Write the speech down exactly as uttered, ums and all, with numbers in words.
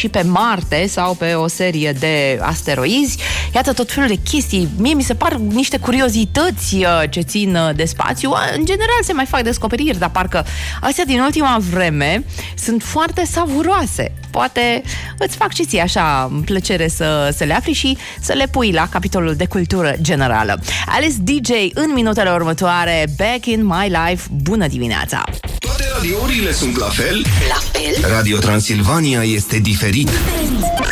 și pe Marte sau pe o serie de asteroizi. Iată tot felul de chestii. Mie mi se par niște curiozități ce țin de spațiu. În general se mai fac descoperiri, dar parcă astea din ultima vreme sunt foarte savuroase. Poate îți fac și ție așa plăcere să, să le afli și să le pui la capitolul de cultură generală. Alice D J în minutele următoare, Back in My Life. Bună dimineața! Toate radiourile sunt la fel? La fel? Radio Transilvania este diferit.